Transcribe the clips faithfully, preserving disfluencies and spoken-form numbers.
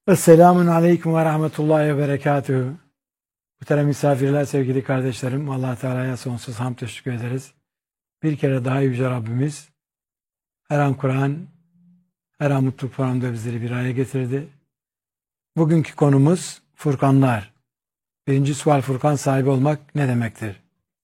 Esselamun Aleyküm ve Rahmetullahi ve Berekatühü. Muhterem misafirler, sevgili kardeşlerim, Allah Teala'ya sonsuz hamd teşekkür ederiz. Bir kere daha Yüce Rabbimiz her an Kur'an, her an mutluluk programında bizleri bir araya getirdi. Bugünkü konumuz Furkanlar. Birinci sual, Furkan sahibi olmak ne demektir?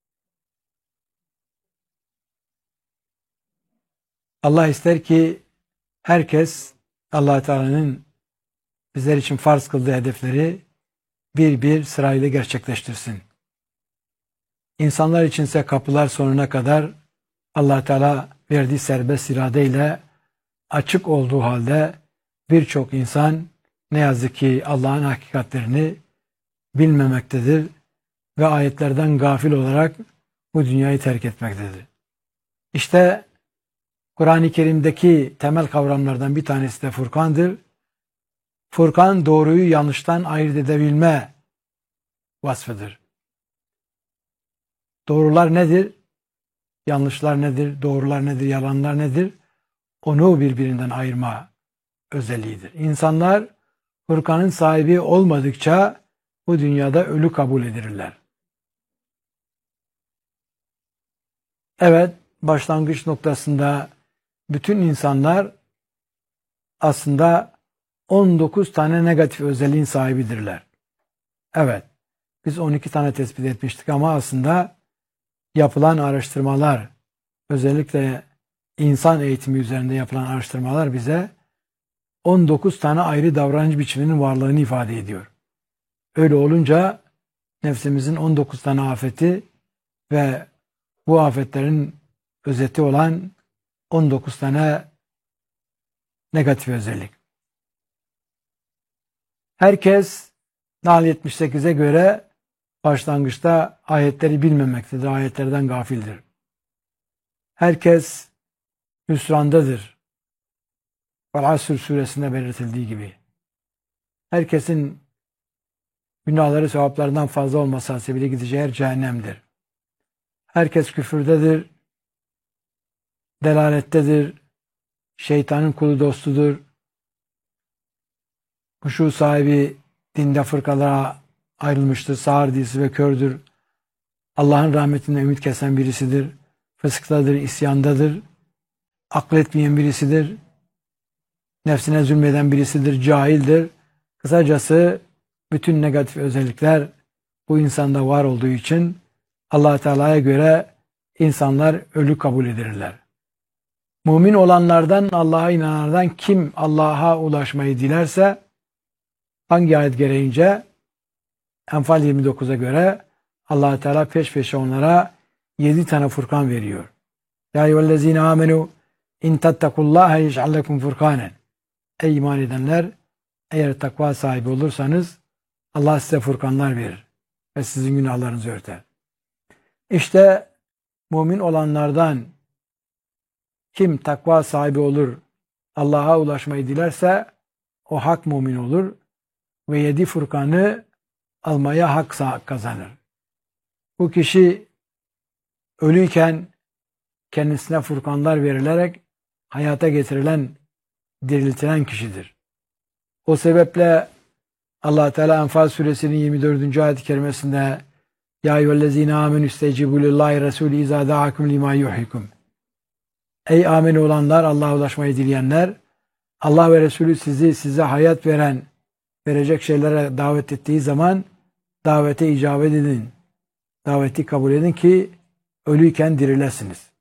Allah ister ki herkes Allah Teala'nın bizler için farz kıldığı hedefleri bir bir sırayla gerçekleştirsin. İnsanlar içinse kapılar sonuna kadar Allah Teala verdiği serbest iradeyle açık olduğu halde birçok insan ne yazık ki Allah'ın hakikatlerini bilmemektedir ve ayetlerden gafil olarak bu dünyayı terk etmektedir. İşte Kur'an-ı Kerim'deki temel kavramlardan bir tanesi de Furkan'dır. Furkan doğruyu yanlıştan ayırt edebilme vasfıdır. Doğrular nedir? Yanlışlar nedir? Doğrular nedir? Yalanlar nedir? Onu birbirinden ayırma özelliğidir. İnsanlar Furkan'ın sahibi olmadıkça bu dünyada ölü kabul edilirler. Evet, başlangıç noktasında bütün insanlar aslında on dokuz tane negatif özelliğin sahibidirler. Evet, biz on iki tane tespit etmiştik ama aslında yapılan araştırmalar, özellikle insan eğitimi üzerinde yapılan araştırmalar bize on dokuz tane ayrı davranış biçiminin varlığını ifade ediyor. Öyle olunca nefsimizin on dokuz tane afeti ve bu afetlerin özeti olan on dokuz tane negatif özellik. Herkes Nahl yetmiş sekize göre başlangıçta ayetleri bilmemektedir, ayetlerden gafildir. Herkes hüsrandadır. Vel-Asr suresinde belirtildiği gibi. Herkesin günahları sevaplarından fazla olması hasebiyle gideceği yer cehennemdir. Herkes küfürdedir, delalettedir, şeytanın kulu dostudur. Huşu sahibi dinde fırkalara ayrılmıştır, sağır dilsiz ve kördür. Allah'ın rahmetinden ümit kesen birisidir. Fısktadır, isyandadır. Akletmeyen birisidir. Nefsine zulmeden birisidir, cahildir. Kısacası bütün negatif özellikler bu insanda var olduğu için Allah Teala'ya göre insanlar ölü kabul edilirler. Mümin olanlardan, Allah'a inananlardan kim Allah'a ulaşmayı dilerse hangi ayet gereğince? Enfal yirmi dokuza göre Allah Teala peş peşe onlara yedi tane Furkan veriyor. Ya eyyühellezine amenu in tattakullaha yec'al lekum furkanen. Ey iman edenler, eğer takva sahibi olursanız Allah size furkanlar verir ve sizin günahlarınızı örter. İşte mümin olanlardan kim takva sahibi olur, Allah'a ulaşmayı dilerse o hak mümin olur ve yedi Furkan'ı almaya hak kazanır. Bu kişi ölüyken kendisine Furkanlar verilerek hayata getirilen, diriltilen kişidir. O sebeple Allah Teala Enfal suresinin yirmi dördüncü ayet-i kerimesinde Ya eyyühellezine amenü istecibu lillahi resulü izâ da'akum limâ yuhyikum. Ey amin olanlar, Allah'a ulaşmayı dileyenler, Allah ve Resulü sizi size hayat veren, verecek şeylere davet ettiği zaman davete icabet edin. Daveti kabul edin ki ölüyken dirilesiniz.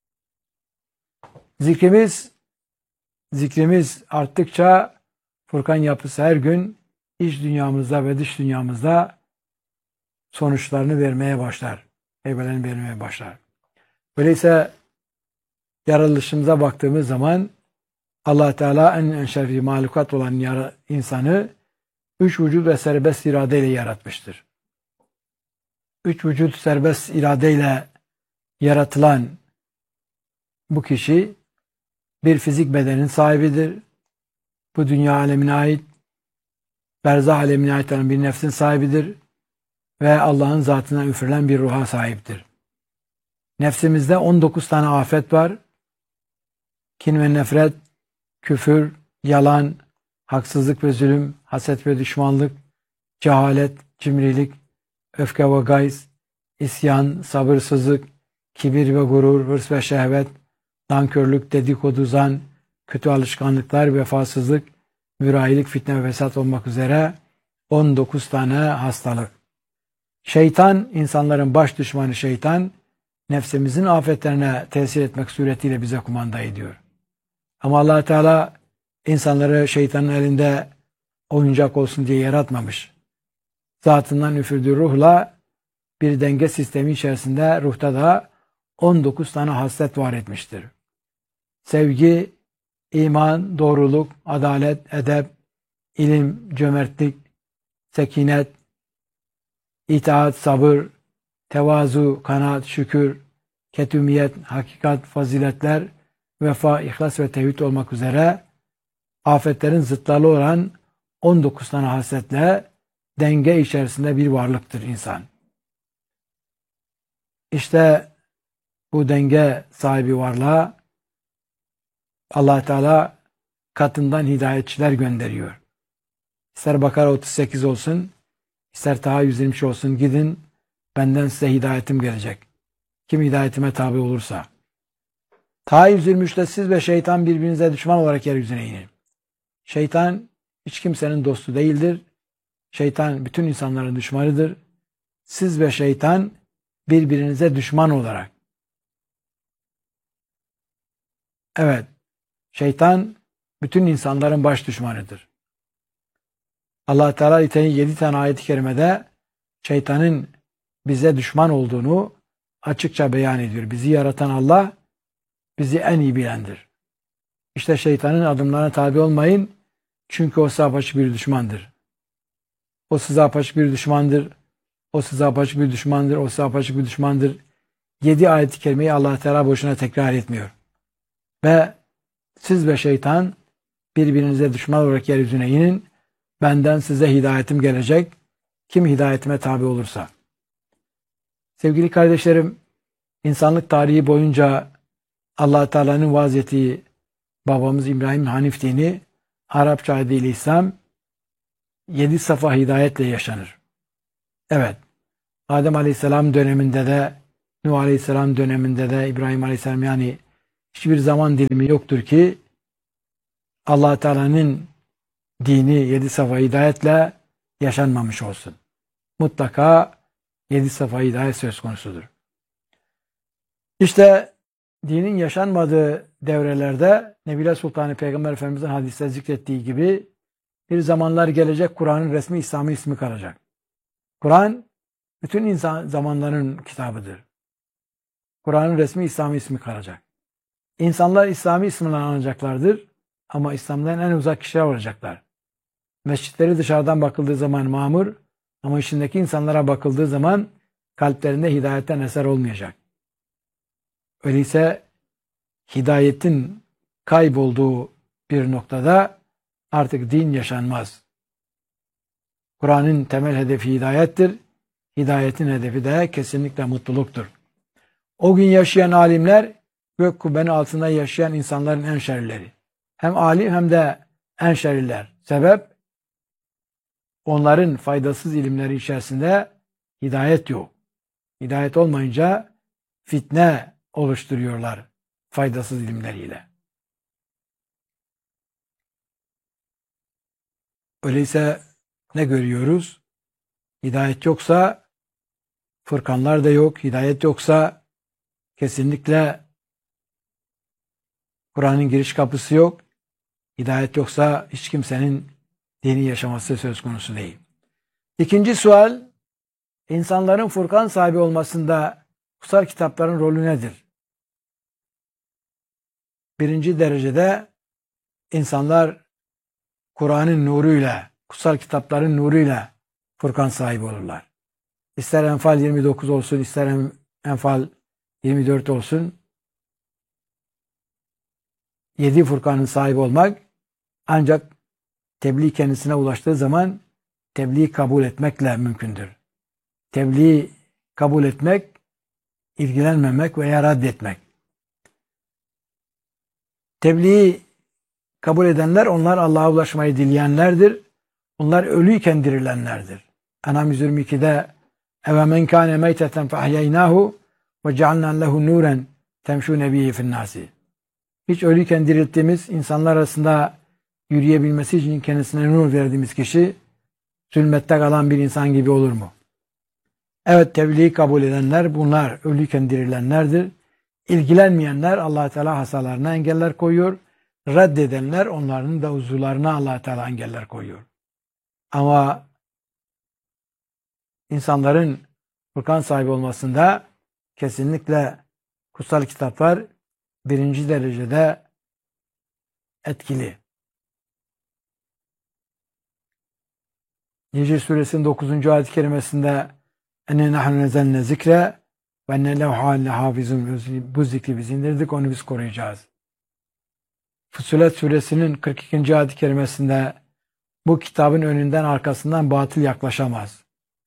Zikrimiz zikrimiz arttıkça Furkan yapısı her gün iç dünyamızda ve dış dünyamızda sonuçlarını vermeye başlar. Meyvelerini vermeye başlar. Öyleyse yaratılışımıza baktığımız zaman Allah Teala en şerefli mahlukat olan insanı üç vücut ve serbest iradeyle yaratmıştır. Üç vücut serbest iradeyle yaratılan bu kişi bir fizik bedenin sahibidir. Bu dünya alemine ait, berzah alemine ait olan bir nefsin sahibidir ve Allah'ın zatından üfürülen bir ruha sahiptir. Nefsimizde on dokuz tane afet var. Kin ve nefret, küfür, yalan, haksızlık ve zulüm, haset ve düşmanlık, cehalet, cimrilik, öfke ve gayz, isyan, sabırsızlık, kibir ve gurur, hırs ve şehvet, nankörlük, dedikodu, zan, kötü alışkanlıklar, vefasızlık, mürahilik, fitne ve fesat olmak üzere on dokuz tane hastalık. Şeytan, insanların baş düşmanı şeytan, nefsimizin afetlerine tesir etmek suretiyle bize kumanda ediyor. Ama Allah Teala insanları şeytanın elinde oyuncak olsun diye yaratmamış. Zatından üfürdüğü ruhla bir denge sistemi içerisinde ruhta da on dokuz tane haslet var etmiştir. Sevgi, iman, doğruluk, adalet, edep, ilim, cömertlik, sekinet, itaat, sabır, tevazu, kanaat, şükür, ketümiyet, hakikat, faziletler, vefa, ihlas ve tevhid olmak üzere afetlerin zıtları olan on dokuz tane hasletle denge içerisinde bir varlıktır insan. İşte bu denge sahibi varlığa Allah Teala katından hidayetçiler gönderiyor. İster Bakara otuz sekiz olsun, ister Taha yüz yirmi üç olsun, gidin benden size hidayetim gelecek. Kim hidayetime tabi olursa. Taha yüz yirmi üçte siz ve şeytan birbirinize düşman olarak yeryüzüne inin. Şeytan hiç kimsenin dostu değildir. Şeytan bütün insanların düşmanıdır. Siz ve şeytan birbirinize düşman olarak. Evet, şeytan bütün insanların baş düşmanıdır. Allah Teala yedi tane ayet-i kerimede şeytanın bize düşman olduğunu açıkça beyan ediyor. Bizi yaratan Allah bizi en iyi bilendir. İşte şeytanın adımlarına tabi olmayın. Çünkü o size apaçık bir düşmandır. O size apaçık bir düşmandır. O size apaçık bir düşmandır. O size apaçık bir düşmandır. Yedi ayet-i kerimeyi Allah Teala boşuna tekrar etmiyor. Ve siz ve şeytan birbirinize düşman olarak yeryüzüne inin. Benden size hidayetim gelecek. Kim hidayetime tabi olursa. Sevgili kardeşlerim, insanlık tarihi boyunca Allah Teala'nın vaaz ettiği babamız İbrahim'in Hanif dini, Arapça adıyla İslam, yedi safa hidayetle yaşanır. Evet, Adem Aleyhisselam döneminde de, Nuh Aleyhisselam döneminde de, İbrahim Aleyhisselam, yani hiçbir zaman dilimi yoktur ki Allah Teala'nın dini yedi safa hidayetle yaşanmamış olsun. Mutlaka yedi safa hidayet söz konusudur. İşte dinin yaşanmadığı devrelerde Nebile Sultanı Peygamber Efendimiz'in hadiste zikrettiği gibi bir zamanlar gelecek, Kur'an'ın resmi İslami ismi kalacak. Kur'an bütün insan zamanların kitabıdır. Kur'an'ın resmi İslami ismi kalacak. İnsanlar İslami ismiyle anacaklardır ama İslam'dan en uzak kişiler olacaklar. Mescitleri dışarıdan bakıldığı zaman mamur ama içindeki insanlara bakıldığı zaman kalplerinde hidayetten eser olmayacak. Öyleyse hidayetin kaybolduğu bir noktada artık din yaşanmaz. Kur'an'ın temel hedefi hidayettir. Hidayetin hedefi de kesinlikle mutluluktur. O gün yaşayan alimler gök kubbenin altında yaşayan insanların en şerlileri. Hem alim hem de en şerliler. Sebep? Onların faydasız ilimleri içerisinde hidayet yok. Hidayet olmayınca fitne oluşturuyorlar faydasız ilimleriyle. Öyleyse ne görüyoruz? Hidayet yoksa fırkanlar da yok. Hidayet yoksa kesinlikle Kur'an'ın giriş kapısı yok. Hidayet yoksa hiç kimsenin dini yaşaması söz konusu değil. İkinci sual, insanların Furkan sahibi olmasında kutsal kitapların rolü nedir? Birinci derecede insanlar Kur'an'ın nuruyla, kutsal kitapların nuruyla Furkan sahibi olurlar. İster Enfal yirmi dokuz olsun, ister Enfal yirmi dört olsun. Yedi Furkan'ın sahibi olmak ancak tebliğ kendisine ulaştığı zaman tebliği kabul etmekle mümkündür. Tebliği kabul etmek, ilgilenmemek veya reddetmek. Tebliği kabul edenler onlar Allah'a ulaşmayı dileyenlerdir. Onlar ölüyken dirilenlerdir. En'am yüz yirmi ikide Eve men kâne meyteten feahyeynâhu ve cealnâ lehu nûren temşûne bihi finnâsi. Hiç ölüyken dirilttiğimiz, insanlar arasında yürüyebilmesi için kendisine nur verdiğimiz kişi zulmette kalan bir insan gibi olur mu? Evet, tebliği kabul edenler bunlar ölüyken dirilenlerdir. İlgilenmeyenler Allah Teala hasalarına engeller koyuyor. Reddedenler onların da uzuvlarına Allah Teala engeller koyuyor. Ama insanların Furkan sahibi olmasında kesinlikle kutsal kitaplar birinci derecede etkili. Necm suresinin dokuzuncu ayet-i kerimesinde enne nahnu nezelne zikre ve enne levhâle hafizun, bu zikri biz indirdik, onu biz koruyacağız. Fussilet suresinin kırk ikinci ayet-i kerimesinde bu kitabın önünden arkasından batıl yaklaşamaz.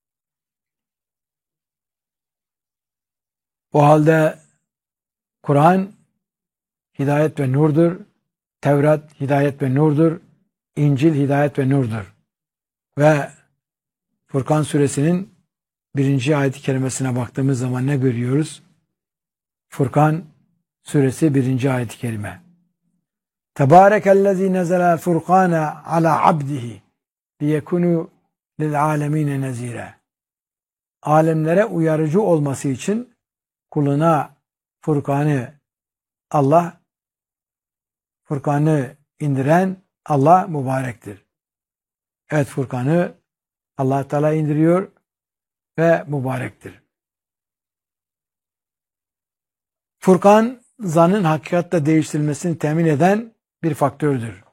O halde Kur'an hidayet ve nurdur. Tevrat hidayet ve nurdur. İncil hidayet ve nurdur. Ve Furkan suresinin birinci ayet-i kerimesine baktığımız zaman ne görüyoruz? Furkan suresi birinci ayet-i kerime. Tebârekellezî nezelel furkâne alâ abdihi liyekûnû lil âlemîne nezîre. Alemlere uyarıcı olması için kuluna Furkan'ı Allah Furkan'ı indiren Allah mübarektir. Evet, Furkan'ı Allah Teala indiriyor ve mübarektir. Furkan, zannın hakikatle değiştirilmesini temin eden bir faktördür.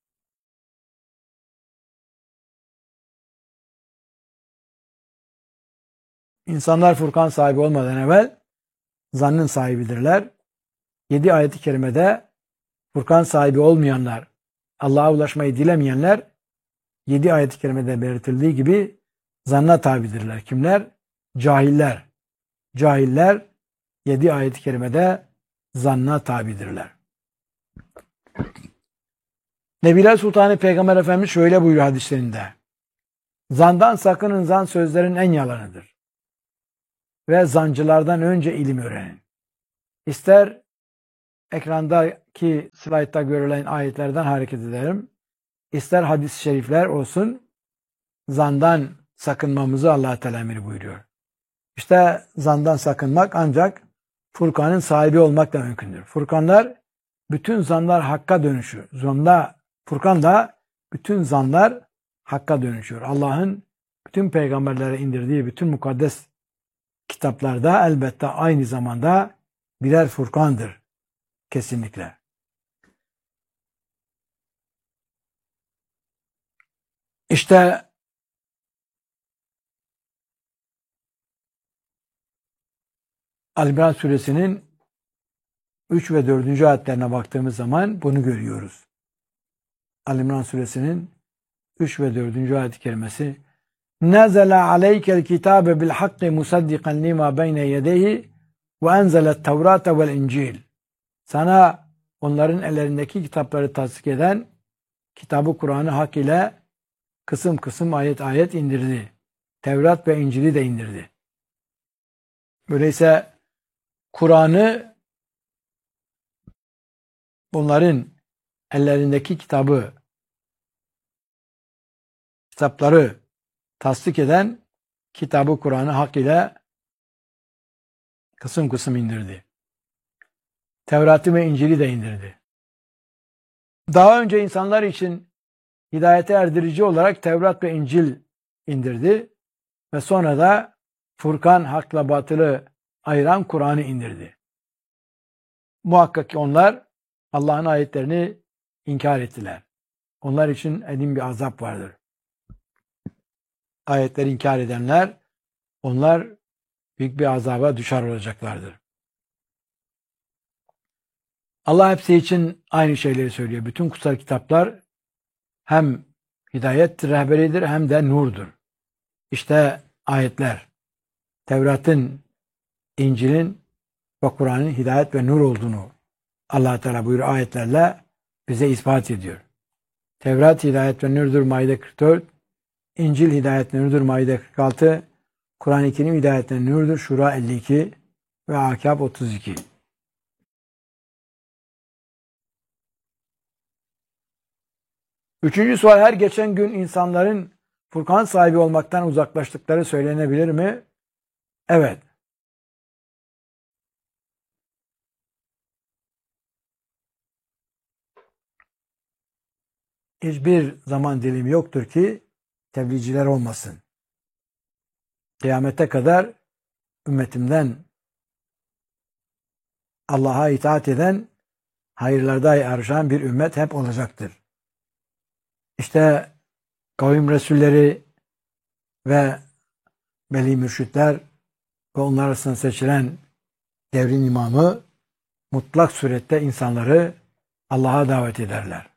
İnsanlar Furkan sahibi olmadan evvel zannın sahibidirler. Yedi ayet-i kerimede Furkan sahibi olmayanlar, Allah'a ulaşmayı dilemeyenler, yedi ayet-i kerimede belirtildiği gibi zanna tabidirler. Kimler? Cahiller. Cahiller yedi ayet-i kerimede zanna tabidirler. Nebiler Sultanı Peygamber Efendimiz şöyle buyuruyor hadislerinde. Zandan sakının, zan sözlerin en yalanıdır. Ve zancılardan önce ilim öğrenin. İster ekrandaki slaytta görülen ayetlerden hareket edelim, İster hadis-i şerifler olsun, zandan sakınmamızı Allah Teala emir buyuruyor. İşte zandan sakınmak ancak Furkan'ın sahibi olmakla mümkündür. Furkanlar, bütün zanlar hakka dönüşüyor. Zonda, Furkan'da bütün zanlar hakka dönüşüyor. Allah'ın bütün peygamberlere indirdiği bütün mukaddes kitaplarda elbette aynı zamanda birer Furkan'dır. Kesinlikle. İşte Ali-İmran suresinin üç ve dördüncü ayetlerine baktığımız zaman bunu görüyoruz. Ali-İmran suresinin üç ve dördüncü ayet-i kerimesi Nezele aleykel kitabe bil hakki musaddiqan lima beyne yedeyhi ve enzelet tevrate vel incil. Sana onların ellerindeki kitapları tasdik eden kitabı Kur'an'ı hak ile kısım kısım ayet ayet indirdi. Tevrat ve İncil'i de indirdi. Öyleyse Kur'an'ı bunların ellerindeki kitabı kitapları tasdik eden kitabı Kur'an'ı hak ile kısım kısım indirdi. Tevrat'ı ve İncil'i de indirdi. Daha önce insanlar için hidayete erdirici olarak Tevrat ve İncil indirdi ve sonra da Furkan, hakla batılı ayıran Kur'an'ı indirdi. Muhakkak ki onlar Allah'ın ayetlerini inkar ettiler. Onlar için elim bir azap vardır. Ayetleri inkar edenler, onlar büyük bir azaba düşer olacaklardır. Allah hepsi için aynı şeyleri söylüyor. Bütün kutsal kitaplar hem hidayet rehberidir hem de nurdur. İşte ayetler, Tevrat'ın, İncil'in ve Kur'an'ın hidayet ve nur olduğunu Allah Teala buyuruyor ayetlerle bize ispat ediyor. Tevrat hidayet ve nürdür Maide kırk dört, İncil hidayet ve nürdür Maide kırk altı, Kur'an-ı Kerim hidayet ve nürdür Şura elli iki ve Akab otuz iki. Üçüncü sual, her geçen gün insanların Furkan sahibi olmaktan uzaklaştıkları söylenebilir mi? Evet. Hiçbir zaman dilimi yoktur ki tebliğciler olmasın. Kıyamete kadar ümmetimden Allah'a itaat eden, hayırlarda yarışan bir ümmet hep olacaktır. İşte kavim resulleri ve veli mürşitler ve onlar arasında seçilen devrin imamı mutlak surette insanları Allah'a davet ederler.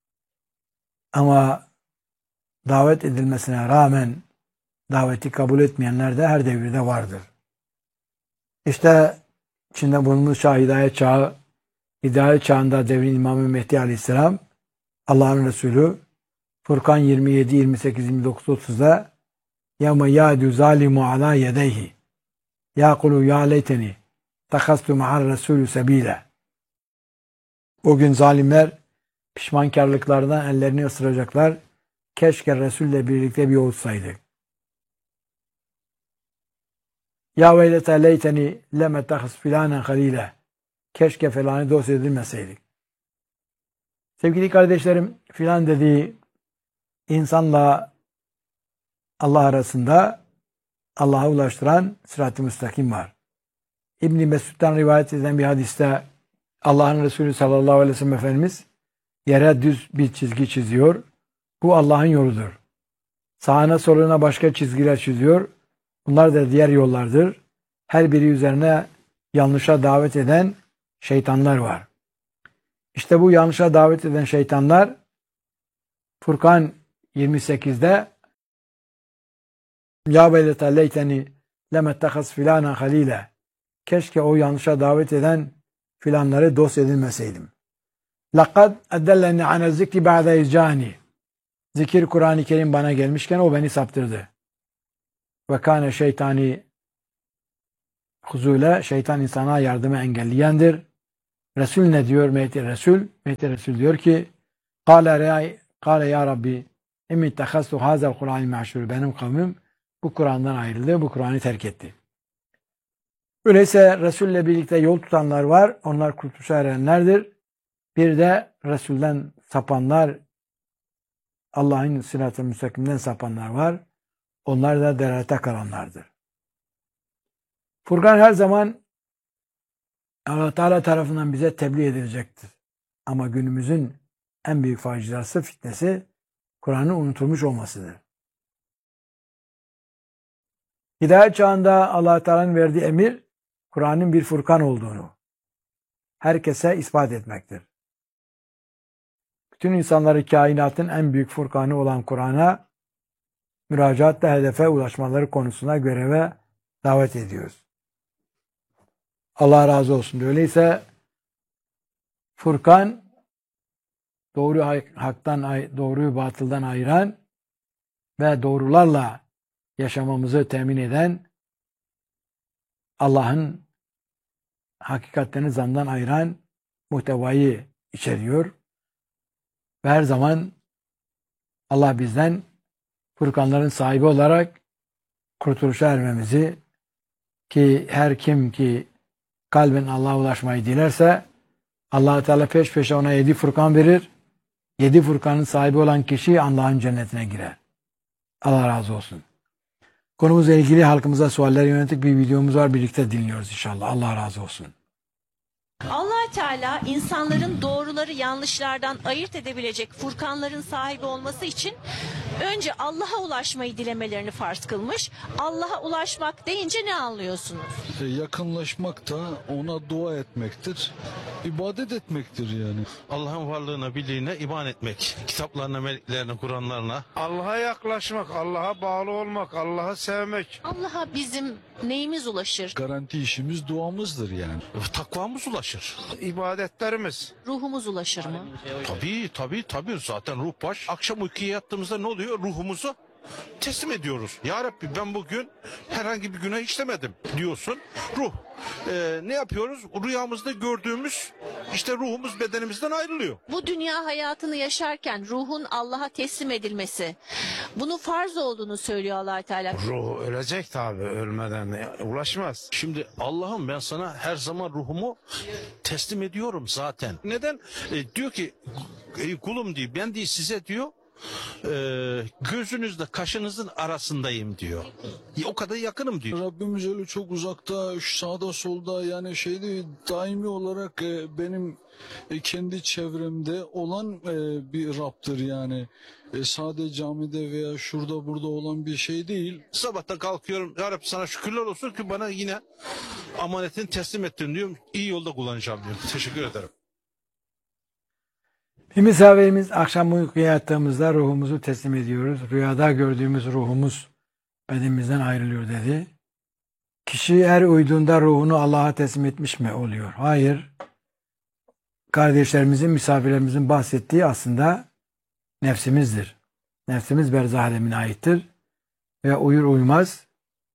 Ama davet edilmesine rağmen daveti kabul etmeyenler de her devirde vardır. İşte içinde bulunduğumuz çağ hidayet çağı, hidayet çağında devrin imamı Mehdi Aleyhisselam, Allah'ın Resulü Furkan yirmi yedi, yirmi sekiz, yirmi dokuz, otuzda يَوْمَ يَعْدُ ظَالِمُ عَلَى يَدَيْهِ يَقُلُوا يَا لَيْتَنِي تَخَصْتُ مَعَ الرَّسُولُ سَب۪يلًا. O gün zalimler pişmankarlıklarından ellerini ısıracaklar. Keşke Resul'le birlikte bir yol tutsaydık. Ya veylete leyteni lem ettehis filanen halile. Keşke falanı dost edilmeseydik. Sevgili kardeşlerim, filan dediği insanla Allah arasında Allah'a ulaştıran sırat-ı müstakim var. İbn-i Mesud'dan rivayet edilen bir hadiste Allah'ın Resulü sallallahu aleyhi ve sellem Efendimiz yere düz bir çizgi çiziyor. Bu Allah'ın yoludur. Sağına soluna başka çizgiler çiziyor. Bunlar da diğer yollardır. Her biri üzerine yanlışa davet eden şeytanlar var. İşte bu yanlışa davet eden şeytanlar Furkan yirmi sekizde Ya beylete leyteni lemettekhas filana halile. Keşke o yanlışa davet eden filanları dost edilmeseydim. Laqad eddelleni ane zikri ba'de izcani. Zikir Kur'an-ı Kerim bana gelmişken o beni saptırdı. Ve kâne şeytani huzule, şeytan insana yardımı engelleyendir. Resul ne diyor Mehdi Resul? Mehdi Resul diyor ki Kâle Kâle ya Rabbi emmi tehassu hazel Kur'an-ı me'şûr. Benim kavmim bu Kur'an'dan ayrıldı, bu Kur'an'ı terk etti. Öyleyse Resul'le birlikte yol tutanlar var. Onlar kurtuluşa erenlerdir. Bir de Resul'den sapanlar, Allah'ın sırat-ı müstakimden sapanlar var. Onlar da delalete kalanlardır. Furkan her zaman Allah Teala tarafından bize tebliğ edilecektir. Ama günümüzün en büyük faciası, fitnesi Kur'an'ın unutulmuş olmasıdır. Hidayet çağında Allah Teala'nın verdiği emir Kur'an'ın bir Furkan olduğunu herkese ispat etmektir. Bütün insanları kainatın en büyük Furkanı olan Kur'an'a müracaatle hedefe ulaşmaları konusuna göreve davet ediyoruz. Allah razı olsun. Öyleyse Furkan doğru haktan, doğruyu batıldan ayıran ve doğrularla yaşamamızı temin eden, Allah'ın hakikatlerini zandan ayıran muhtevayı içeriyor. Ve her zaman Allah bizden Furkanların sahibi olarak kurtuluşa ermemizi, ki her kim ki kalben Allah'a ulaşmayı dilerse Allah Teala peş peşe ona yedi Furkan verir. Yedi Furkanın sahibi olan kişi Allah'ın cennetine girer. Allah razı olsun. Konumuzla ilgili halkımıza sualler yönelik bir videomuz var. Birlikte dinliyoruz inşallah. Allah razı olsun. Allah Teala insanların doğruları yanlışlardan ayırt edebilecek Furkanların sahibi olması için önce Allah'a ulaşmayı dilemelerini farz kılmış. Allah'a ulaşmak deyince ne anlıyorsunuz? Yakınlaşmak da ona dua etmektir. İbadet etmektir yani. Allah'ın varlığına, birliğine iman etmek. Kitaplarına, meleklerine, Kur'anlarına. Allah'a yaklaşmak, Allah'a bağlı olmak, Allah'ı sevmek. Allah'a bizim neyimiz ulaşır? Garanti işimiz duamızdır yani. Takvamız ulaşır. İbadetlerimiz. Ruhumuz ulaşır mı? Tabii tabii tabii zaten ruh baş. Akşam uykuya yattığımızda ne oluyor? Ruhumuzu teslim ediyoruz. Ya Rabbi ben bugün herhangi bir günah işlemedim diyorsun. Ruh. Ee, ne yapıyoruz? Rüyamızda gördüğümüz işte ruhumuz bedenimizden ayrılıyor. Bu dünya hayatını yaşarken ruhun Allah'a teslim edilmesi, bunun farz olduğunu söylüyor Allah Teala. Ruh ölecek tabii, ölmeden ulaşmaz. Şimdi Allah'ım ben sana her zaman ruhumu teslim ediyorum zaten. Neden? E, diyor ki ey kulum diyor ben diyor size diyor e, gözünüzle kaşınızın arasındayım diyor. O kadar yakınım diyor. Rabbimiz öyle çok uzakta, şu sağda solda yani şeyde daimi olarak e, benim e, kendi çevremde olan e, bir Rab'dır yani. E, sadece camide veya şurada burada olan bir şey değil. Sabahta kalkıyorum ya Rabbi sana şükürler olsun ki bana yine amanetini teslim ettin diyorum. İyi yolda kullanacağım diyorum. Teşekkür ederim. Bir misafirimiz akşam uykuya yattığımızda ruhumuzu teslim ediyoruz. Rüyada gördüğümüz ruhumuz bedenimizden ayrılıyor dedi. Kişi her uyduğunda ruhunu Allah'a teslim etmiş mi oluyor? Hayır. Kardeşlerimizin, misafirlerimizin bahsettiği aslında nefsimizdir. Nefsimiz berzah alemine aittir. Ve uyur uyumaz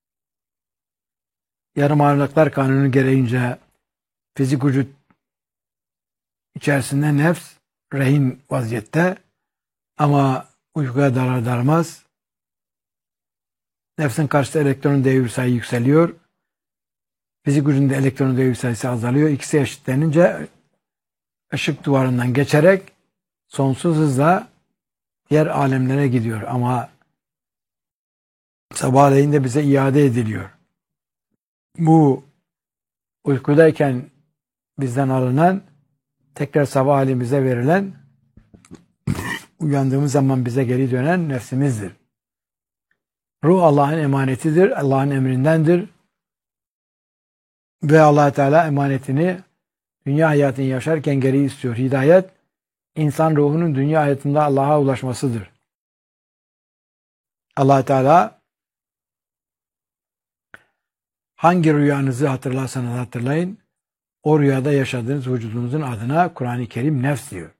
yarım ağırlıklar kanunu gereğince fizik vücut içerisinde nefs rehin vaziyette ama uykuya dalar darmaz nefsin karşısında elektronun devir sayısı yükseliyor. Fizik vücudunda elektronun devir sayısı azalıyor. İkisi eşitlenince ışık duvarından geçerek sonsuz hızla diğer alemlere gidiyor ama sabahleyin de bize iade ediliyor. Bu uykudayken bizden alınan tekrar sabah halimize verilen uyandığımız zaman bize geri dönen nefsimizdir. Ruh Allah'ın emanetidir, Allah'ın emrindendir. Ve Allah Teala emanetini dünya hayatını yaşarken geri istiyor. Hidayet, insan ruhunun dünya hayatında Allah'a ulaşmasıdır. Allah Teala hangi rüyanızı hatırlarsanız hatırlayın, o rüyada yaşadığınız vücudunuzun adına Kur'an-ı Kerim nefs diyor.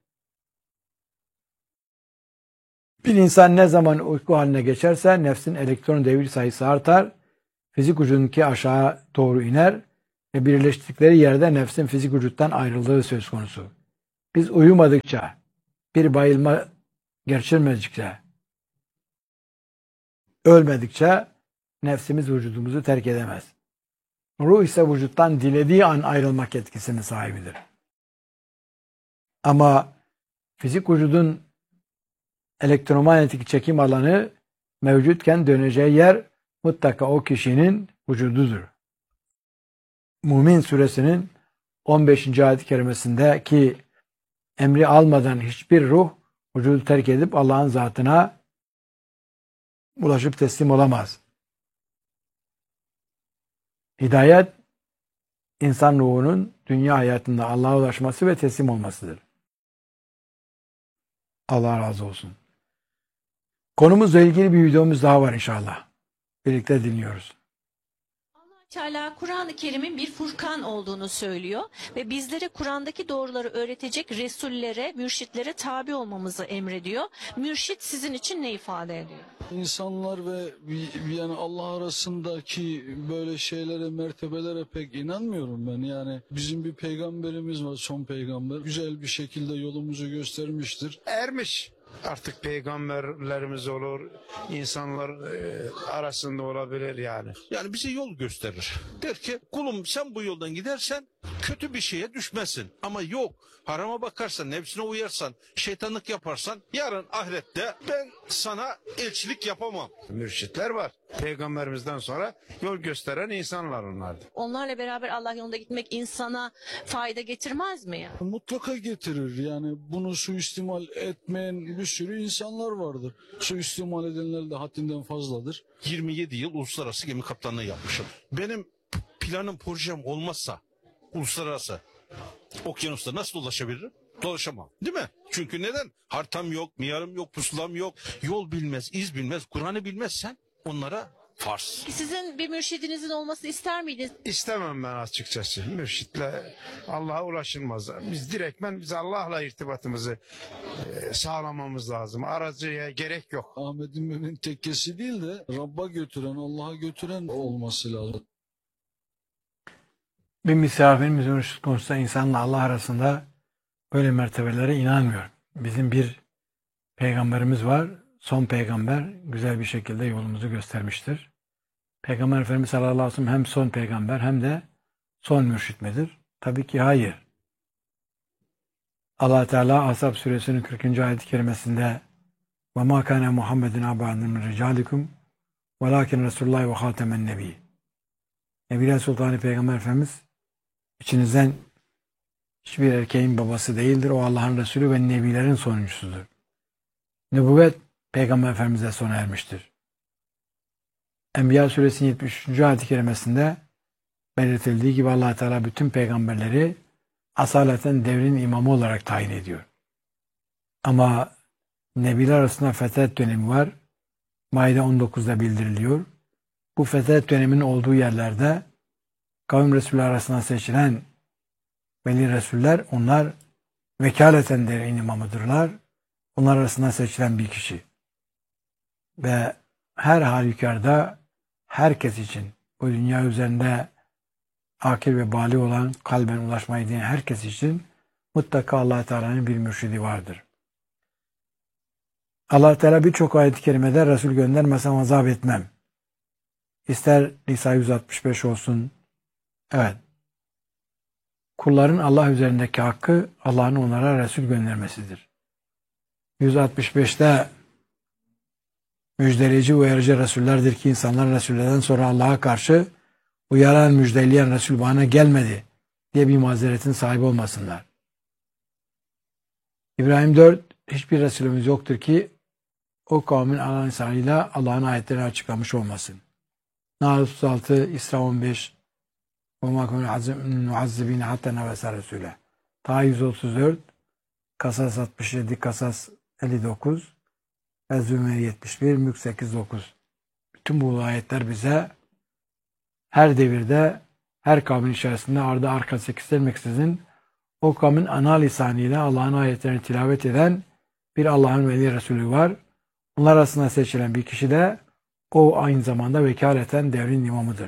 Bir insan ne zaman uyku haline geçerse nefsin elektron devir sayısı artar, fizik vücudunki aşağı doğru iner ve birleştikleri yerde nefsin fizik vücuttan ayrıldığı söz konusu. Biz uyumadıkça, bir bayılma geçirmedikçe, ölmedikçe nefsimiz vücudumuzu terk edemez. Ruh ise vücuttan dilediği an ayrılmak yetkisinin sahibidir. Ama fizik vücudun elektromanyetik çekim alanı mevcutken döneceği yer mutlaka o kişinin vücududur. Mümin suresinin on beşinci ayet-i kerimesindeki emri almadan hiçbir ruh vücudu terk edip Allah'ın zatına ulaşıp teslim olamaz. Hidayet, insan ruhunun dünya hayatında Allah'a ulaşması ve teslim olmasıdır. Allah razı olsun. Konumuzla ilgili bir videomuz daha var inşallah. Birlikte dinliyoruz. Allah Teala Kur'an-ı Kerim'in bir Furkan olduğunu söylüyor ve bizlere Kur'an'daki doğruları öğretecek resullere, mürşitlere tabi olmamızı emrediyor. Mürşit sizin için ne ifade ediyor? İnsanlar ve yani Allah arasındaki böyle şeylere, mertebelere pek inanmıyorum ben. Yani bizim bir peygamberimiz var, son peygamber. Güzel bir şekilde yolumuzu göstermiştir. Ermiş. Artık peygamberlerimiz olur, insanlar e, arasında olabilir yani. Yani bize yol gösterir. Der ki kulum sen bu yoldan gidersen kötü bir şeye düşmezsin. Ama yok harama bakarsan, nefsine uyarsan, şeytanlık yaparsan yarın ahirette ben sana elçilik yapamam. Mürşitler var. Peygamberimizden sonra yol gösteren insanlar onlardır. Onlarla beraber Allah yolunda gitmek insana fayda getirmez mi ya? Mutlaka getirir. Yani bunu suistimal etmeyen bir sürü insanlar vardır. Suistimal edenler de haddinden fazladır. yirmi yedi yıl uluslararası gemi kaptanlığı yapmışım. Benim planım, projem olmazsa uluslararası Okyanusta nasıl dolaşabilirim? Dolaşamam. Değil mi? Çünkü neden? Haritam yok, miyarım yok, pusulam yok. Yol bilmez, iz bilmez, Kur'an'ı bilmezsen onlara farz. Sizin bir mürşidinizin olmasını ister miydiniz? İstemem ben açıkçası. Mürşitle Allah'a ulaşılmaz. Biz direktmen biz Allah'la irtibatımızı e, sağlamamız lazım. Aracıya gerek yok. Ahmet İmam'ın tekkesi değil de Rabb'a götüren, Allah'a götüren olması lazım. Bir misafirimiz mürşit konusunda insanla Allah arasında böyle mertebelere inanmıyor. Bizim bir peygamberimiz var. Son peygamber güzel bir şekilde yolumuzu göstermiştir. Peygamber Efendimiz sallallahu aleyhi ve sellem hem son peygamber hem de son mürşit midir? Tabii ki hayır. Allah Teala Ashab suresinin kırkıncı ayet-i kerimesinde وَمَا كَانَ مُحَمَّدٍ عَبَانٍ مِنْ رِجَالِكُمْ وَلَاكِنْ رَسُولُ اللّٰهِ وَخَاتَمَ النَّبِيِّ Nebiler Sultanı Peygamber Efendimiz içinizden hiçbir erkeğin babası değildir. O Allah'ın Resulü ve Nebilerin sonuncusudur. Nübüvvet Peygamber Efendimiz'e sona ermiştir. Enbiya suresinin yetmiş üçüncü ayet-i kerimesinde belirtildiği gibi Allah Teala bütün peygamberleri asaleten devrin imamı olarak tayin ediyor. Ama Nebiler arasında fetret dönemi var. Maide on dokuzda bildiriliyor. Bu fetret döneminin olduğu yerlerde kavim Resulü arasında seçilen veli Resuller, onlar vekaleten devrin imamıdırlar. Onlar arasında seçilen bir kişi. Ve her halükarda herkes için, bu dünya üzerinde akil ve bali olan, kalben ulaşmayı diyen herkes için mutlaka Allah Teala'nın bir mürşidi vardır. Allah Teala birçok ayet-i kerimede Resul göndermesem azap etmem. İster Nisa yüz altmış beş olsun. Evet. Kulların Allah üzerindeki hakkı Allah'ın onlara Resul göndermesidir. yüz altmış beşte müjdeleyici uyarıcı Resullerdir ki insanlar Resullerden sonra Allah'a karşı uyaran, müjdeleyen Resul bana gelmedi diye bir mazeretin sahibi olmasınlar. İbrahim dört hiçbir Resulümüz yoktur ki o kavmin ana lisanıyla Allah'ın ayetlerini açıklamış olmasın. Nahl otuz altı, İsra on beş وَمَا كُنُ نُعَذِّبِينَ حَتَّى نَبَسَ رَسُولًا Taha yüz otuz dört, Kasas altmış yedi, Kasas elli dokuz ve Zümer yetmiş bir, Mülk sekiz dokuz. Bütün bu ayetler bize her devirde, her kavmin içerisinde ardı arkası kesilmeksizin o kavmin ana lisanıyla Allah'ın ayetlerini tilavet eden bir Allah'ın veli Resulü var. Bunlar arasında seçilen bir kişi de o aynı zamanda vekaleten devrin imamıdır.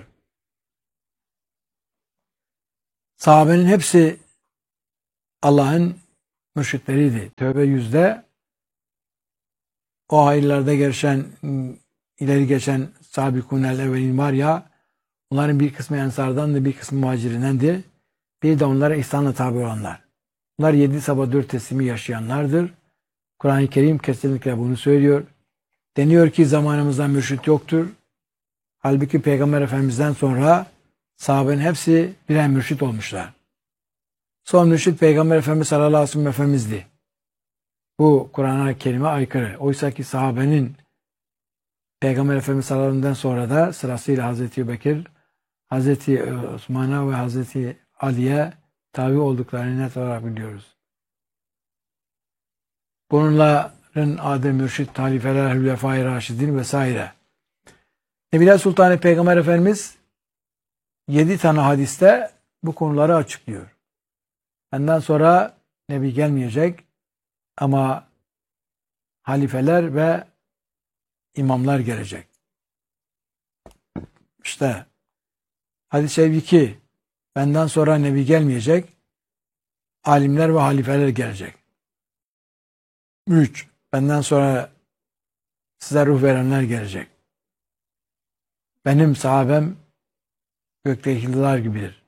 Sahabenin hepsi Allah'ın mürşitleriydi. Tövbe yüzde o hayırlarda geçen, ileri geçen Sabikûnel evvelin var ya, onların bir kısmı Ensar'dandı, bir kısmı Muhacirindendi. Bir de onlara ihsanla tabi olanlar. Bunlar yedi sabah dört teslimi yaşayanlardır. Kur'an-ı Kerim kesinlikle bunu söylüyor. Deniyor ki zamanımızda mürşit yoktur. Halbuki Peygamber Efendimiz'den sonra sahabenin hepsi birer mürşit olmuşlar. Son mürşit Peygamber Efendimiz sallallahu aleyhi ve sellem Efendimiz'di. Bu Kur'an-ı Kerim'e aykırı. Oysa ki sahabenin Peygamber Efendimiz sallallahu aleyhi ve sellem'den sonra da sırasıyla Hazreti Ebubekir, Hazreti Osman'a ve Hazreti Ali'ye tabi olduklarını net olarak biliyoruz. Bunların adı mürşit, halifeler, hülefai raşidin vesaire. Nebiler Sultanı Peygamber Efendimiz yedi tane hadiste bu konuları açıklıyor. Benden sonra Nebi gelmeyecek ama halifeler ve imamlar gelecek. İşte hadis-i şerif iki, benden sonra Nebi gelmeyecek, alimler ve halifeler gelecek. üç, benden sonra size ruh verenler gelecek. Benim sahabem gökteki yıldızlar gibidir.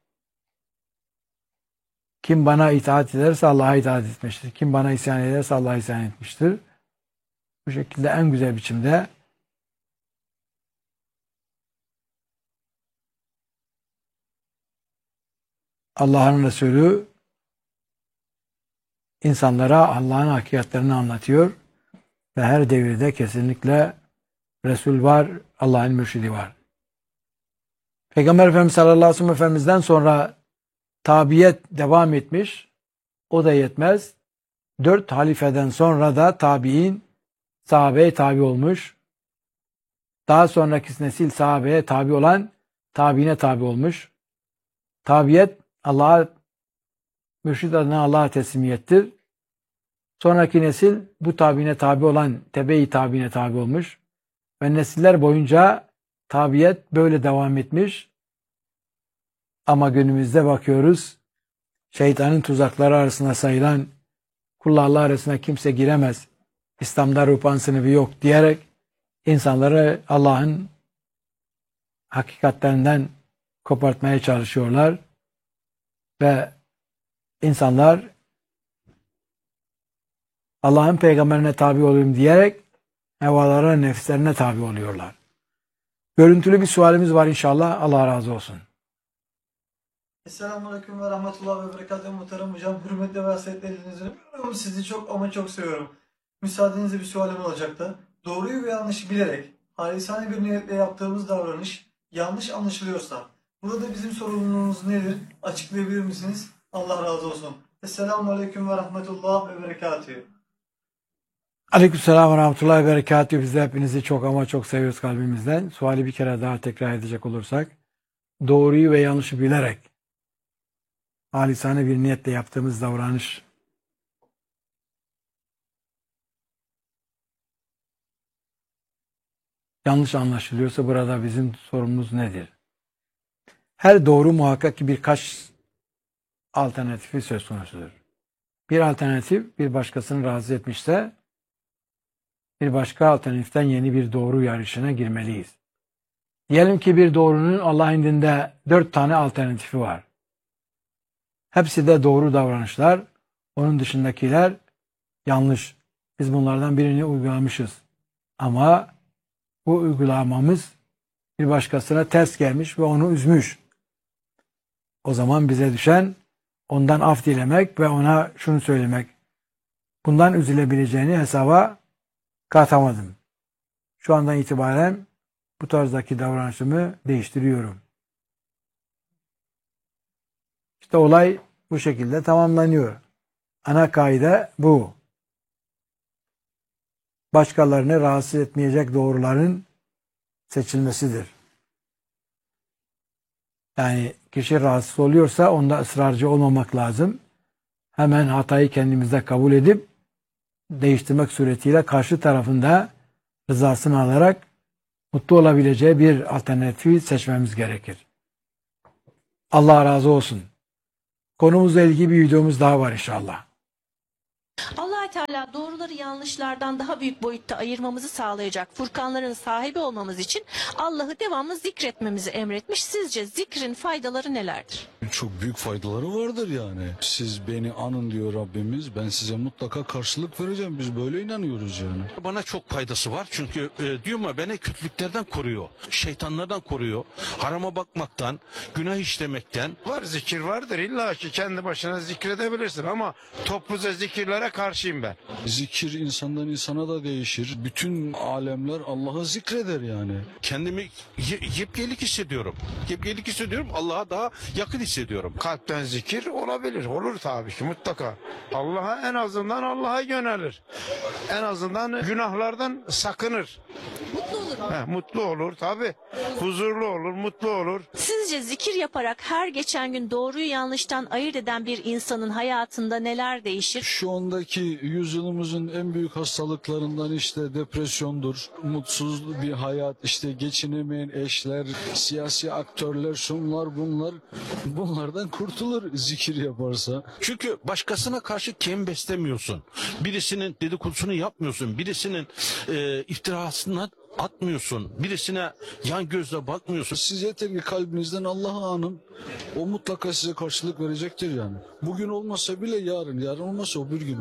Kim bana itaat ederse Allah'a itaat etmiştir. Kim bana isyan ederse Allah'a isyan etmiştir. Bu şekilde en güzel biçimde Allah'ın Resulü insanlara Allah'ın hakikatlerini anlatıyor ve her devirde kesinlikle Resul var, Allah'ın mürşidi var. Peygamber Efendimiz sallallahu aleyhi ve sellem Efendimiz'den sonra tabiyet devam etmiş. O da yetmez. Dört halifeden sonra da tabi'in sahabeye tabi olmuş. Daha sonraki nesil sahabeye tabi olan tabiine tabi olmuş. Tabiyet Allah'a, mürşid adına Allah'a teslimiyettir. Sonraki nesil bu tabiine tabi olan tebe-i tabiine tabi olmuş. Ve nesiller boyunca tabiyet böyle devam etmiş. Ama günümüzde bakıyoruz, şeytanın tuzakları arasında sayılan kullarla arasına kimse giremez, İslam'da ruhban sınıfı yok diyerek insanları Allah'ın hakikatlerinden kopartmaya çalışıyorlar. Ve insanlar Allah'ın peygamberine tabi olayım diyerek hevalara, nefislerine tabi oluyorlar. Görüntülü bir sualimiz var inşallah. Allah razı olsun. Selamünaleyküm ve rahmetullahi ve berekatuhu muhterem hocam. Hürmetle ve hasretlerinizle öpüyorum. Sizi çok ama çok seviyorum. Müsaadenizle bir sualim olacaktı. Doğruyu ve yanlışı bilerek halisane bir niyetle yaptığımız davranış yanlış anlaşılıyorsa burada bizim sorumluluğumuz nedir? Açıklayabilir misiniz? Allah razı olsun. Selamünaleyküm ve rahmetullahi ve berekatuhu. Aleykümselam ve rahmetullahi ve berekatuhu. Biz de hepinizi çok ama çok seviyoruz kalbimizden. Suali bir kere daha tekrar edecek olursak, doğruyu ve yanlışı bilerek halisane bir niyetle yaptığımız davranış yanlış anlaşılıyorsa burada bizim sorumluluğumuz nedir? Her doğru muhakkak ki birkaç alternatifi söz konusudur. Bir alternatif bir başkasını rahatsız etmişse bir başka alternatiften yeni bir doğru yarışına girmeliyiz. Diyelim ki bir doğrunun Allah indinde dört tane alternatifi var. Hepsi de doğru davranışlar. Onun dışındakiler yanlış. Biz bunlardan birini uygulamışız. Ama bu uygulamamız bir başkasına ters gelmiş ve onu üzmüş. O zaman bize düşen ondan af dilemek ve ona şunu söylemek. Bundan üzülebileceğini hesaba katamadım. Şu andan itibaren bu tarzdaki davranışımı değiştiriyorum. İşte olay bu şekilde tamamlanıyor. Ana kaide bu. Başkalarını rahatsız etmeyecek doğruların seçilmesidir. Yani kişi rahatsız oluyorsa onda ısrarcı olmamak lazım. Hemen hatayı kendimizde kabul edip değiştirmek suretiyle karşı tarafında rızasını alarak mutlu olabileceği bir alternatifi seçmemiz gerekir. Allah razı olsun. Konumuzla ilgili bir videomuz daha var inşallah. Allah Teala doğruları yanlışlardan daha büyük boyutta ayırmamızı sağlayacak furkanların sahibi olmamız için Allah'ı devamlı zikretmemizi emretmiş. Sizce zikrin faydaları nelerdir? Çok büyük faydaları vardır yani. Siz beni anın diyor Rabbimiz. Ben size mutlaka karşılık vereceğim. Biz böyle inanıyoruz yani. Bana çok faydası var çünkü e, diyorum ya beni kötülüklerden koruyor. Şeytanlardan koruyor. Harama bakmaktan, günah işlemekten. Var zikir vardır illa ki kendi başına zikredebilirsin ama topluca zikirlere karşıyım ben. Zikir insandan insana da değişir. Bütün alemler Allah'ı zikreder yani. Kendimi ye, yepyelik hissediyorum. Yepyelik hissediyorum. Allah'a daha yakın hissediyorum. Kalpten zikir olabilir. Olur tabii ki mutlaka. Allah'a en azından Allah'a yönelir. En azından günahlardan sakınır. Mutlu olur mu? He, mutlu olur tabii. Huzurlu olur, mutlu olur. Sizce zikir yaparak her geçen gün doğruyu yanlıştan ayırt eden bir insanın hayatında neler değişir? Şu andaki yüzyılımızın en büyük hastalıklarından işte depresyondur, mutsuz bir hayat, işte geçinemeyen eşler, siyasi aktörler, şunlar bunlar, bunlardan kurtulur zikir yaparsa. Çünkü başkasına karşı kin beslemiyorsun. Birisinin dedikodusunu yapmıyorsun. Birisinin e, iftirasından atmıyorsun. Birisine yan gözle bakmıyorsun. Siz yeter ki kalbinizden Allah'ı anın, o mutlaka size karşılık verecektir yani. Bugün olmasa bile yarın, yarın olmasa öbür gün.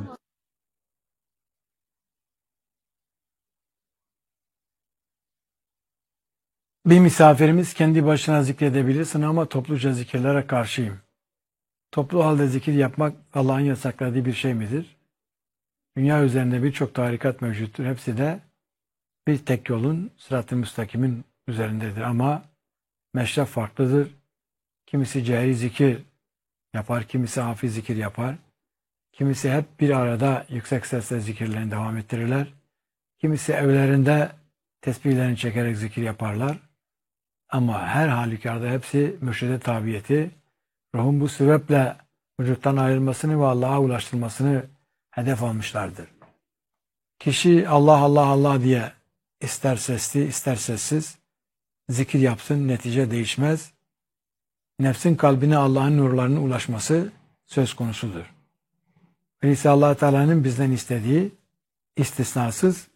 Bir misafirimiz kendi başına zikredebilirsin ama topluca zikirlere karşıyım. Toplu halde zikir yapmak Allah'ın yasakladığı bir şey midir? Dünya üzerinde birçok tarikat mevcuttur. Hepsi de bir tek yolun, sırat-ı müstakimin üzerindedir. Ama meşrep farklıdır. Kimisi cehri zikir yapar, kimisi hafif zikir yapar, kimisi hep bir arada yüksek sesle zikirlerini devam ettirirler, kimisi evlerinde tesbihlerini çekerek zikir yaparlar. Ama her halükarda hepsi mürşide tabiyeti, ruhun bu sebeple vücuttan ayrılmasını ve Allah'a ulaştırmasını hedef almışlardır. Kişi Allah Allah Allah diye ister sesli ister sessiz zikir yapsın, netice değişmez. Nefsin kalbine Allah'ın nurlarının ulaşması söz konusudur. Öyleyse Allah Teala'nın bizden istediği istisnasız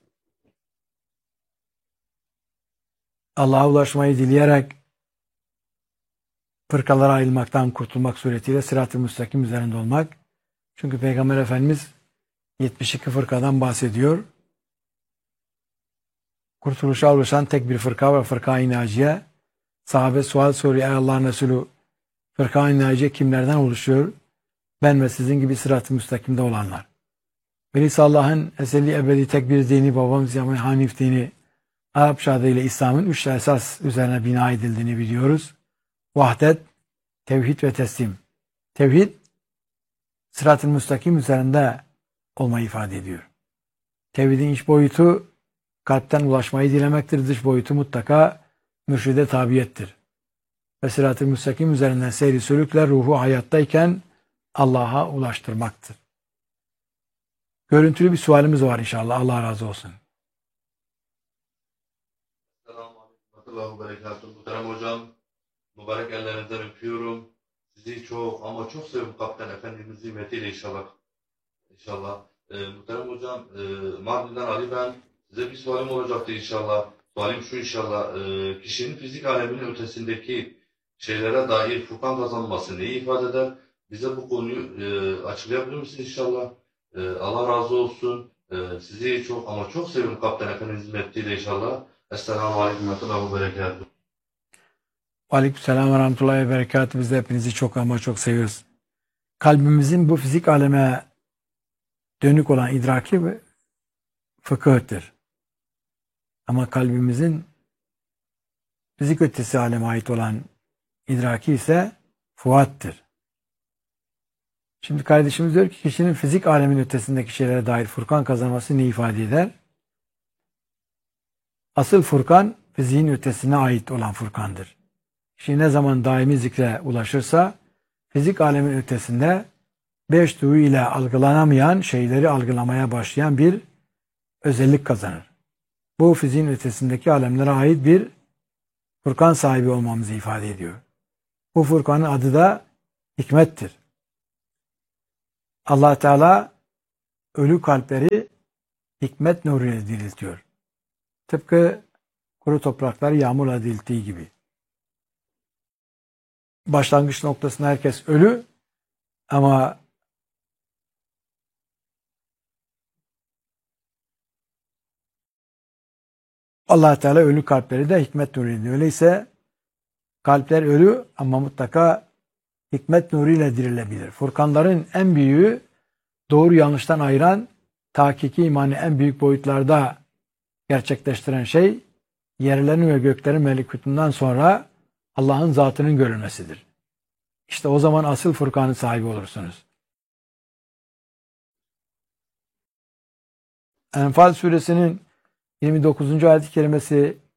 Allah'a ulaşmayı dileyerek fırkalara ayrılmaktan kurtulmak suretiyle sırat-ı müstakim üzerinde olmak. Çünkü Peygamber Efendimiz yetmiş iki fırkadan bahsediyor. Kurtuluşa ulaşan tek bir fırka var, fırka-i naciye. Sahabe sual soruyor, ey Allah'ın Resulü, fırka-i naciye kimlerden oluşuyor? Ben ve sizin gibi sırat-ı müstakimde olanlar. Öyleyse Allah'ın ezeli ebedi tek bir dini, babamız yani Hanif dini, Arapça adıyla İslam'ın üç esas üzerine bina edildiğini biliyoruz. Vahdet, tevhid ve teslim. Tevhid, sırat-ı müstakim üzerinde olmayı ifade ediyor. Tevhidin iç boyutu kalpten ulaşmayı dilemektir. Dış boyutu mutlaka mürşide tabiyettir. Ve sırat-ı müstakim üzerinden seyri sülükler ruhu hayattayken Allah'a ulaştırmaktır. Görüntülü bir sualimiz var inşallah. Allah razı olsun. Selamun Aleyküm. Muhterem hocam, mübarek ellerinizden öpüyorum. Sizi çok ama çok seviyorum Kaptan Efendimiz hizmetiyle inşallah. İnşallah. Ee, muhterem hocam, e, Mardin'den Ali ben. Size bir sualim olacaktı inşallah. Sualim şu inşallah. E, kişinin fizik aleminin ötesindeki şeylere dair Furkan kazanması neyi ifade eder? Bize bu konuyu e, açıklayabilir misiniz inşallah? E, Allah razı olsun. E, sizi çok ama çok seviyorum Kaptan Efendimiz hizmetiyle inşallah. Esselamu Aleyküm ve Rahmetullahi ve Berekatuhu. Aleykümselam ve Rahmetullahi ve Berekatuhu. Biz de hepinizi çok ama çok seviyoruz. Kalbimizin bu fizik aleme dönük olan idraki ve fıkıhtır. Ama kalbimizin fizik ötesi aleme ait olan idraki ise fuattır. Şimdi kardeşimiz diyor ki kişinin fizik alemin ötesindeki şeylere dair Furkan kazanması ne ifade eder? Asıl Furkan fiziğin ötesine ait olan Furkandır. Kişi ne zaman daimi zikre ulaşırsa fizik alemin ötesinde beş duyu ile algılanamayan şeyleri algılamaya başlayan bir özellik kazanır. Bu fiziğin ötesindeki alemlere ait bir Furkan sahibi olmamızı ifade ediyor. Bu Furkan'ın adı da hikmettir. Allah Teala ölü kalpleri hikmet nuruyla diriltiyor. Tıpkı kuru toprakları yağmurla dirilttiği gibi. Başlangıç noktasında herkes ölü ama Allah Teala ölü kalpleri de hikmet nuruyla diyor. Öyleyse kalpler ölü ama mutlaka hikmet nuruyla dirilebilir. Furkanların en büyüğü doğru yanlıştan ayıran tahkiki imanı en büyük boyutlarda gerçekleştiren şey yerlerin ve göklerin melekutundan sonra Allah'ın zatının görülmesidir. İşte o zaman asıl Furkan'ın sahibi olursunuz. Enfal suresinin yirmi dokuzuncu ayet-i kerimesi